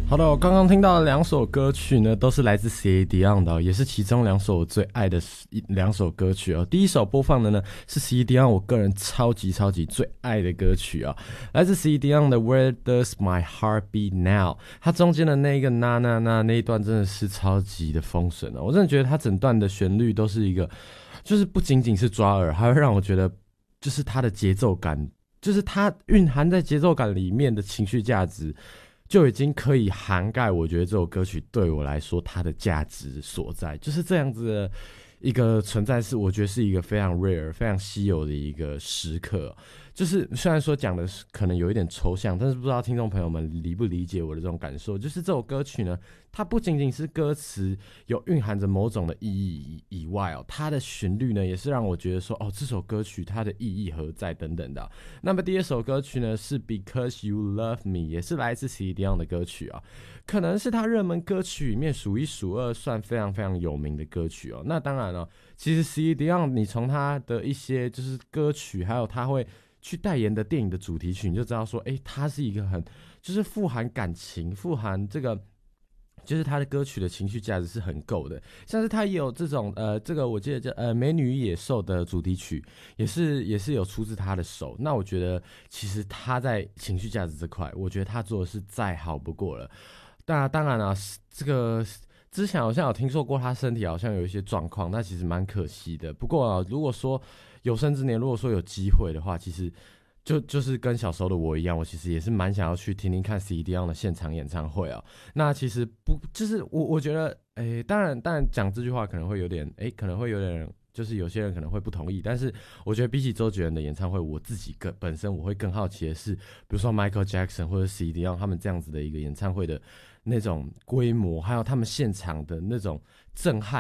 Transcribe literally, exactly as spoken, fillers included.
好的，我刚刚听到的两首歌曲呢，都是来自 Celine Dion 的、哦，也是其中两首我最爱的两首歌曲哦。第一首播放的呢是 Celine Dion 我个人超级超级最爱的歌曲啊、哦，来自 Celine Dion 的 Where Does My Heart Beat Now。它中间的那个那那那那一段真的是超级的丰神哦，我真的觉得它整段的旋律都是一个，就是不仅仅是抓耳，还会让我觉得就是它的节奏感，就是它蕴含在节奏感里面的情绪价值。就已经可以涵盖我觉得这首歌曲对我来说它的价值所在，就是这样子的一个存在，是我觉得是一个非常 rare 非常稀有的一个时刻。就是虽然说讲的可能有一点抽象，但是不知道听众朋友们理不理解我的这种感受。就是这首歌曲呢，它不仅仅是歌词有蕴含着某种的意义以外哦，它的旋律呢也是让我觉得说，哦，这首歌曲它的意义何在等等的、啊。那么第二首歌曲呢是 Because You Love Me， 也是来自 Celine Dion 的歌曲啊，可能是他热门歌曲里面数一数二，算非常非常有名的歌曲哦。那当然了、哦，其实 Celine Dion 你从他的一些就是歌曲，还有他会去代言的电影的主题曲，你就知道说，哎，他是一个很就是富含感情、富含这个。就是他的歌曲的情绪价值是很够的，像是他也有这种呃，这个我记得叫呃《美女与野兽》的主题曲，也是也是有出自他的手。那我觉得其实他在情绪价值这块，我觉得他做的是再好不过了。当然当然啊，这个之前好像有听说过他身体好像有一些状况，那其实蛮可惜的。不过啊，如果说有生之年，如果说有机会的话，其实。就就是跟小时候的我一样，我其实也是蛮想要去听听看 Celine Dion 的现场演唱会啊。那其实不就是我我觉得，诶，当然当然讲这句话可能会有点，诶，可能会有点，就是有些人可能会不同意。但是我觉得比起周杰伦的演唱会，我自己更本身我会更好奇的是，比如说 Michael Jackson 或者 Celine Dion 他们这样子的一个演唱会的那种规模，还有他们现场的那种震撼。